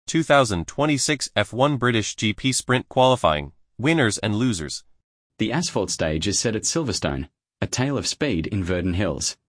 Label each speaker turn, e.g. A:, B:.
A: 2026 F1 British GP Sprint Qualifying, Winners and Losers.
B: The asphalt stage is set at Silverstone, A Tale of Speed in Verdon Hills.